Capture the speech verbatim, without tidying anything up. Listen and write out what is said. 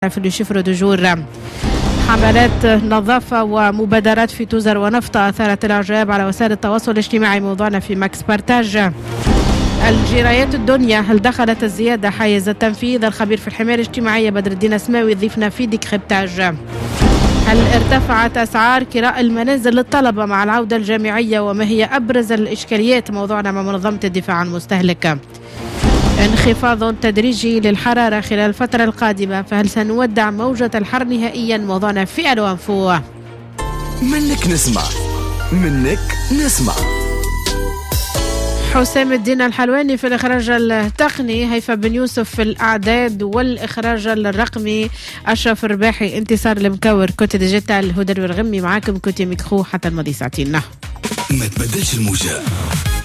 في الشفر دجور. حملات نظافة ومبادرات في توزر ونفطة أثارت الإعجاب على وسائل التواصل الاجتماعي. موضوعنا في ماكس بارتاج. الجرايات الدنيا، هل دخلت الزيادة حيز التنفيذ؟ الخبير في الحماية الاجتماعية بدر الدين اسماوي ضيفنا في ديكريبتاج. هل ارتفعت أسعار كراء المنازل للطلبة مع العودة الجامعية؟ وما هي أبرز الإشكاليات؟ موضوعنا مع منظمة الدفاع عن المستهلك. انخفاض تدريجي للحرارة خلال الفترة القادمة، فهل سنودع موجة الحر نهائيا؟ موضوعنا في ألو أنفو. منك نسمع منك نسمع حسام الدين الحلواني في الإخراج التقني، هيفا بن يوسف في الأعداد والإخراج الرقمي، أشرف الرباحي انتصار المكور، كوتي ديجيتال هدى الورغمي معاكم كوتي ميكرو حتى الماضي ساعتين. ما تبدلش الموجة.